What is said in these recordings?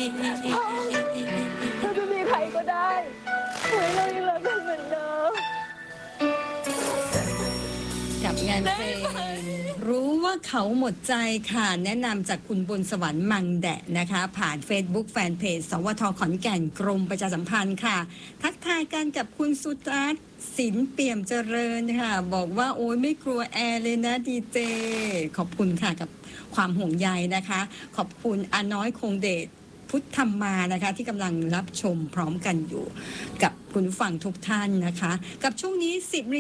เราจะมีใครก็ได้ขอให้เรายังรักกันเหมือนเดิมกับงานเพลงรู้ว่าเขาหมดใจค่ะแนะนำจากคุณบนสวรรค์มังแดะนะคะผ่าน Facebook แฟนเพจสวทขอนแก่นกรมประชาสัมพันธ์ค่ะทักทายกันกับคุณสุรัตน์สินเปี่ยมเจริญค่ะบอกว่าโอ้ยไม่กลัวแอร์เลยนะดีเจขอบคุณค่ะกับความห่วงใยนะคะขอบคุณอาน้อยคงเดชพุทธธรรมานะคะที่กำลังรับชมพร้อมกันอยู่กับคุณผู้ฟังทุกท่านนะคะกับช่วงนี้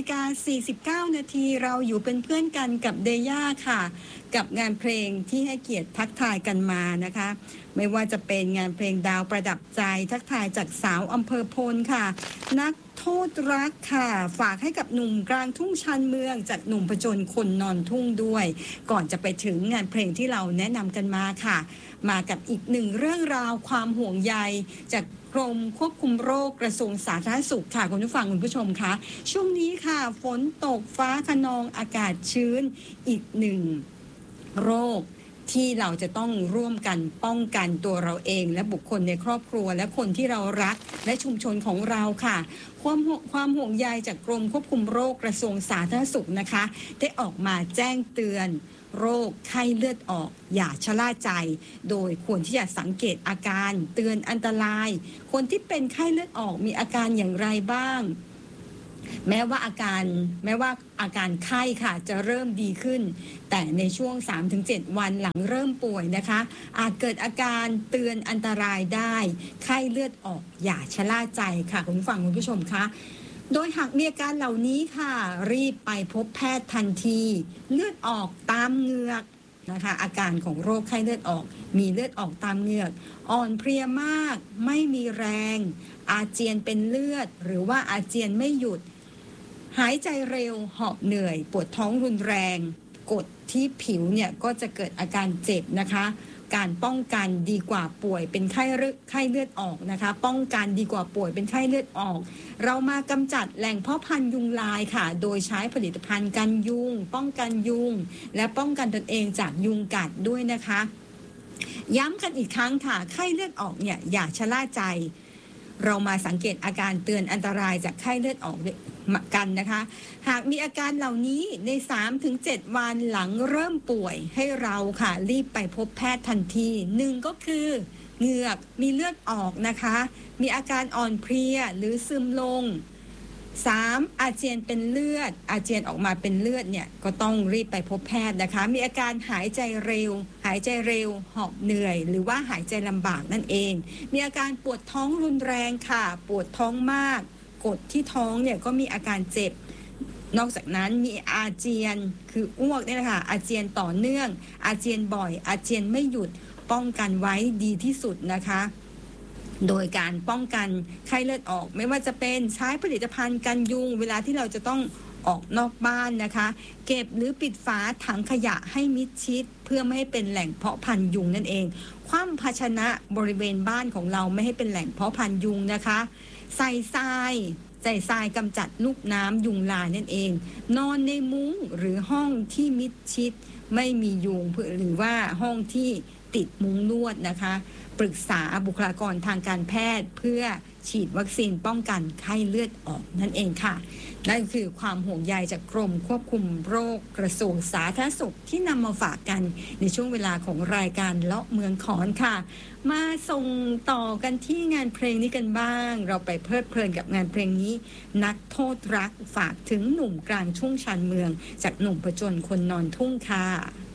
10:49 นาทีเราอยู่เป็นเพื่อนกันกับเดย่าค่ะกับงานเพลงที่ให้เกียรติทักทายกันมานะคะไม่ว่าจะเป็นงานเพลงดาวประดับใจทักทายจากสาวอำเภอพลค่ะนักโทษรักค่ะฝากให้กับหนุ่มกลางทุ่งชานเมืองจากหนุ่มผจญคนนอนทุ่งด้วยก่อนจะไปถึงงานเพลงที่เราแนะนำกันมาค่ะมากับอีกหนึ่งเรื่องราวความห่วงใยจากกรมควบคุมโรคกระทรวงสาธารณสุขค่ะคุณผู้ฟังคุณผู้ชมคะช่วงนี้ค่ะฝนตกฟ้าคะนองอากาศชื้นอีกหนึ่งโรคที่เราจะต้องร่วมกันป้องกันตัวเราเองและบุคคลในครอบครัวและคนที่เรารักและชุมชนของเราค่ะความห่วงใยจากกรมควบคุมโรคกระทรวงสาธารณสุขนะคะได้ออกมาแจ้งเตือนโรคไข้เลือดออกอย่าชะล่าใจโดยควรที่จะสังเกตอาการเตือนอันตรายคนที่เป็นไข้เลือดออกมีอาการอย่างไรบ้างแม้ว่าอาการไข้ค่ะจะเริ่มดีขึ้นแต่ในช่วง 3-7 วันหลังเริ่มป่วยนะคะอาจเกิดอาการเตือนอันตรายได้ไข้เลือดออกอย่าชะล่าใจค่ะคุณฟังคุณผู้ชมคะโดยหากมีอาการเหล่านี้ค่ะรีบไปพบแพทย์ทันทีเลือดออกตามเหงือกนะคะอาการของโรคไข้เลือดออกมีเลือดออกตามเหงือกอ่อนเพลียมากไม่มีแรงอาเจียนเป็นเลือดหรือว่าอาเจียนไม่หยุดหายใจเร็วหอบเหนื่อยปวดท้องรุนแรงกดที่ผิวเนี่ยก็จะเกิดอาการเจ็บนะคะการป้องกันดีกว่าป่วยเป็นไข้เลือดออกนะคะป้องกันดีกว่าป่วยเป็นไข้เลือดออกเรามากำจัดแหล่งเพาะพันธุ์ยุงลายค่ะโดยใช้ผลิตภัณฑ์กันยุงป้องกันยุงและป้องกันตนเองจากยุงกัดด้วยนะคะย้ำกันอีกครั้งค่ะไข้เลือดออกเนี่ยอย่าชะล่าใจเรามาสังเกตอาการเตือนอันตรายจากไข้เลือดออกกันนะคะหากมีอาการเหล่านี้ใน 3-7 วันหลังเริ่มป่วยให้เราค่ะรีบไปพบแพทย์ทันที1ก็คือเหงือกมีเลือดออกนะคะมีอาการอ่อนเพลียหรือซึมลง3อาเจียนเป็นเลือดอาเจียนออกมาเป็นเลือดเนี่ยก็ต้องรีบไปพบแพทย์นะคะมีอาการหายใจเร็วหอบเหนื่อยหรือว่าหายใจลำบากนั่นเองมีอาการปวดท้องรุนแรงค่ะปวดท้องมากกดที่ท้องเนี่ยก็มีอาการเจ็บนอกจากนั้นมีอาเจียนคืออ้วกเนี่ยนะคะอาเจียนต่อเนื่องอาเจียนบ่อยอาเจียนไม่หยุดป้องกันไว้ดีที่สุดนะคะโดยการป้องกันไข้เลือดออกไม่ว่าจะเป็นใช้ผลิตภัณฑ์กันยุงเวลาที่เราจะต้องออกนอกบ้านนะคะเก็บหรือปิดฝาถังขยะให้มิดชิดเพื่อไม่ให้เป็นแหล่งเพาะพันธุ์ยุงนั่นเองคว่ำภาชนะบริเวณบ้านของเราไม่ให้เป็นแหล่งเพาะพันธุ์ยุงนะคะใส่ทรายกำจัดลูกน้ำยุงลายนั่นเองนอนในมุ้งหรือห้องที่มิดชิดไม่มียุงหรือว่าห้องที่ติดมุ้งลวดนะคะปรึกษาบุคลากรทางการแพทย์เพื่อฉีดวัคซีนป้องกันไข้เลือดออกนั่นเองค่ะนั่นคือความห่วงใยจากกรมควบคุมโรคกระทรวงสาธารณสุขที่นำมาฝากกันในช่วงเวลาของรายการเลาะเมืองขอนค่ะมาส่งต่อกันที่งานเพลงนี้กันบ้างเราไปเพลิดเพลินกับงานเพลงนี้นักโทษรักฝากถึงหนุ่มกลางทุ่งชานเมืองจากหนุ่มผจญคนนอนทุ่งค่ะ